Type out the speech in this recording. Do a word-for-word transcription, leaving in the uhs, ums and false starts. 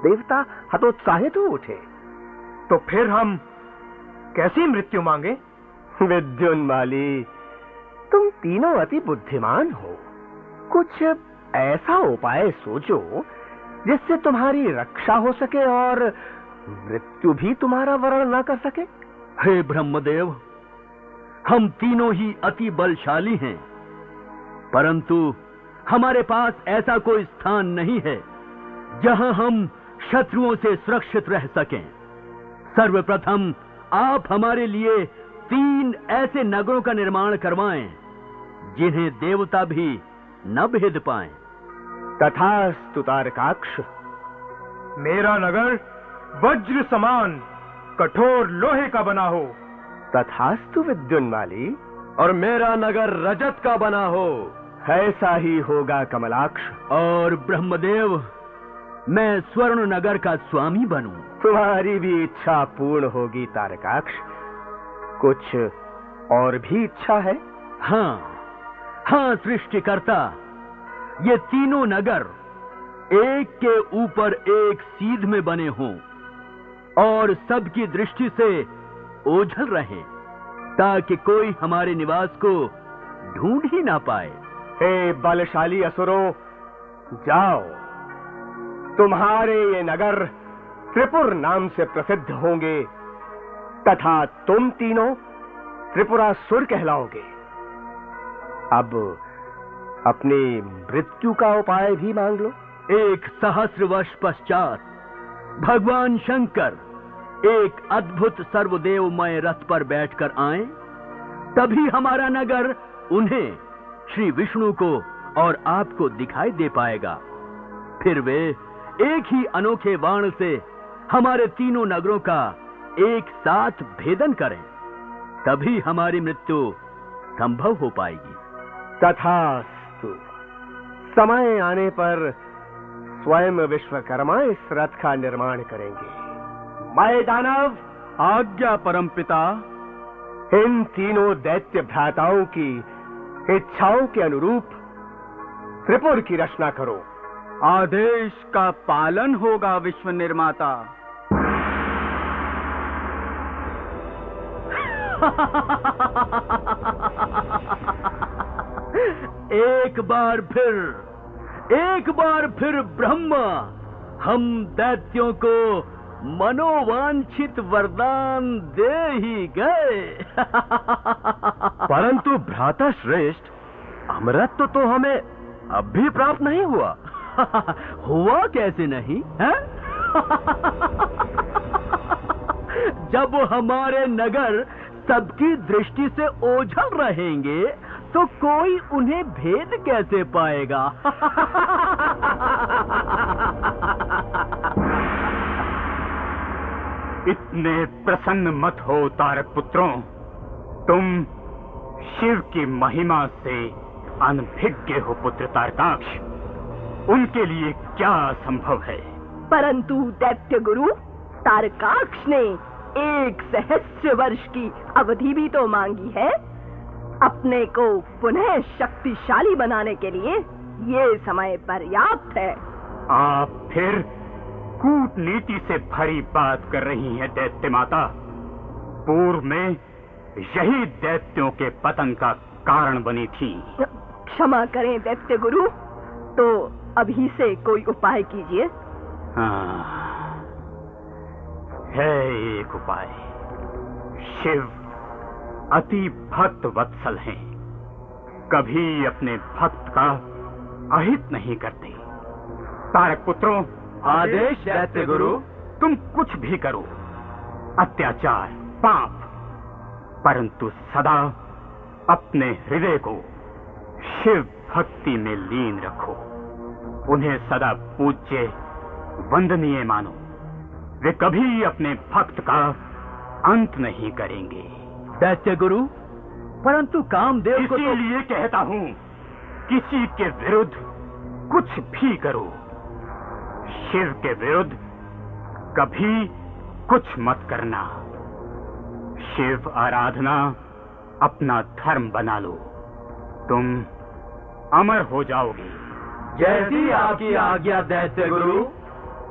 देवता हतोत्साहित हो उठे। तो फिर हम कैसी मृत्यु मांगे? विद्युन्माली, तुम तीनों अति बुद्धिमान हो, कुछ ऐसा उपाय सोचो जिससे तुम्हारी रक्षा हो सके और मृत्यु भी तुम्हारा वरण न कर सके। हे ब्रह्मदेव, हम तीनों ही अति बलशाली हैं, परंतु हमारे पास ऐसा कोई स्थान नहीं है जहां हम शत्रुओं से सुरक्षित रह सकें। सर्वप्रथम आप हमारे लिए तीन ऐसे नगरों का निर्माण करवाएं जिन्हें देवता भी न भेद पाएं। तथास्तु तारकाक्ष। मेरा नगर वज्र समान कठोर लोहे का बना हो। तथास्तु विद्युन्माली। और मेरा नगर रजत का बना हो। ऐसा ही होगा कमलाक्ष। और ब्रह्मदेव, मैं स्वर्ण नगर का स्वामी बनूं। तुम्हारी भी इच्छा पूर्ण होगी तारकाक्ष। कुछ और भी इच्छा है? हाँ हाँ सृष्टिकर्ता, ये तीनों नगर एक के ऊपर एक सीध में बने हों और सबकी दृष्टि से ओझल रहें, ताकि कोई हमारे निवास को ढूंढ ही ना पाए। हे बलशाली असुरों, जाओ, तुम्हारे ये नगर त्रिपुर नाम से प्रसिद्ध होंगे तथा तुम तीनों त्रिपुरासुर कहलाओगे। अब अपनी मृत्यु का उपाय भी मांग लो। एक सहस्र वर्ष पश्चात भगवान शंकर एक अद्भुत सर्वदेवमय रथ पर बैठकर आए, तभी हमारा नगर उन्हें, श्री विष्णु को और आपको दिखाई दे पाएगा। फिर वे एक ही अनोखे बाण से हमारे तीनों नगरों का एक साथ भेदन करें, तभी हमारी मृत्यु संभव हो पाएगी। तथास्तु। समय आने पर स्वयं विश्वकर्मा इस रथ का निर्माण करेंगे। मैं दानव, आज्ञा परमपिता। इन तीनों दैत्य भ्राताओं की इच्छाओं के अनुरूप त्रिपुर की रचना करो। आदेश का पालन होगा विश्व निर्माता। एक बार फिर, एक बार फिर ब्रह्मा हम दैत्यों को मनोवांछित वरदान दे ही गए। परंतु भ्राता श्रेष्ठ, अमृत तो, तो हमें अब भी प्राप्त नहीं हुआ। हुआ कैसे नहीं है? जब हमारे नगर सबकी दृष्टि से ओझल रहेंगे तो कोई उन्हें भेद कैसे पाएगा? इतने प्रसन्न मत हो तारक पुत्रों, तुम शिव की महिमा से अनभिज्ञ हो पुत्र तारकाक्ष। उनके लिए क्या असंभव है? परंतु दैत्य गुरु, तारकाक्ष ने एक सहस्र वर्ष की अवधि भी तो मांगी है। अपने को पुनः शक्तिशाली बनाने के लिए ये समय पर्याप्त है। आप फिर कूटनीति से भरी बात कर रही हैं दैत्य माता। पूर्व में यही दैत्यों के पतन का कारण बनी थी। क्षमा करें दैत्य गुरु, तो अभी से कोई उपाय कीजिए। हाँ, है एक उपाय। शिव अति भक्त वत्सल हैं, कभी अपने भक्त का अहित नहीं करते। तारक पुत्रों, आदेश दैत्य गुरु। तुम कुछ भी करो, अत्याचार, पाप, परंतु सदा अपने हृदय को शिव भक्ति में लीन रखो। उन्हें सदा पूज्य वंदनीय मानो। वे कभी अपने भक्त का अंत नहीं करेंगे। दैत्य गुरु, परंतु कामदेव को तो... इसीलिए कहता हूं, किसी के विरुद्ध कुछ भी करो, शिव के विरुद्ध कभी कुछ मत करना। शिव आराधना अपना धर्म बना लो, तुम अमर हो जाओगे। जैसी आपकी आज्ञा दैत्य गुरु।